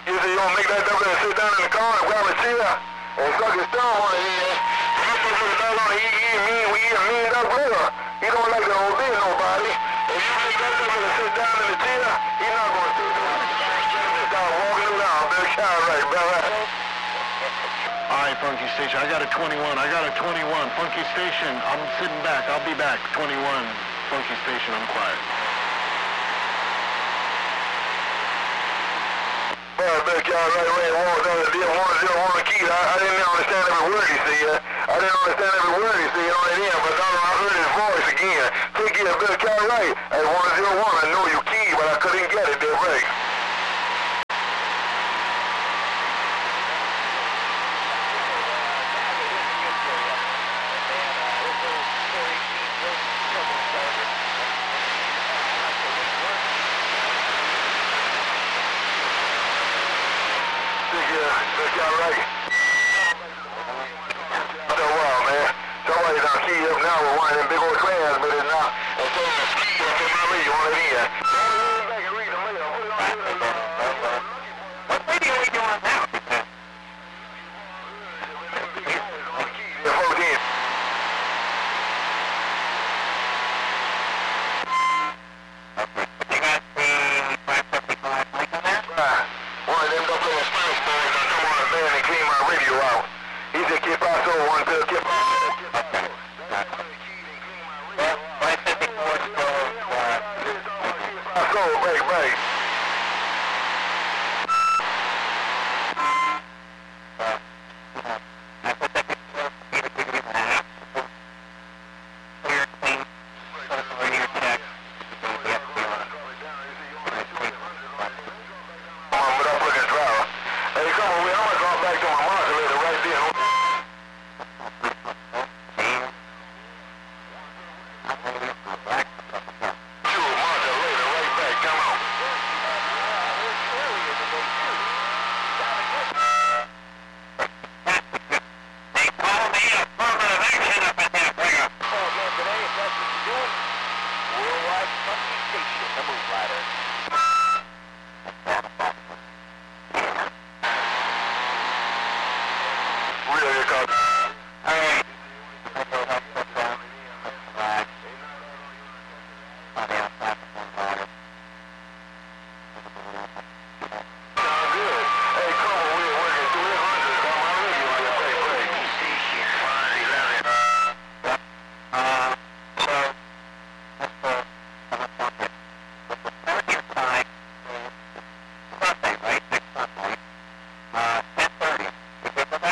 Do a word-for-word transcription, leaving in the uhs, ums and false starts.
You said you gonna make that double and sit down in the car and grab a chair and suck his thumb on it. He said he was he, he mean, we eat a mean up brother. He don't like to obey nobody. If you make that double and sit down in the chair, he's not gonna sit down. Start walking around, Bill Cartwright, brother. All right, Funky Station. I got a twenty-one. I got a twenty-one. Funky Station. I'm sitting back. I'll be back. twenty-one. Funky Station. I'm quiet. Well, Bill Cartwright ran walked on the deal one zero one key. I, I didn't understand every word he said. I didn't understand every word he said on it in, but I, I heard his voice again. Take it, Bill Cartwright at one zero one. I know you key, but I couldn't get it. They're right. Right. So well, man. Somebody's on key up now with one of them big old clans, but it's not. It's on the ski up in my radio on it in.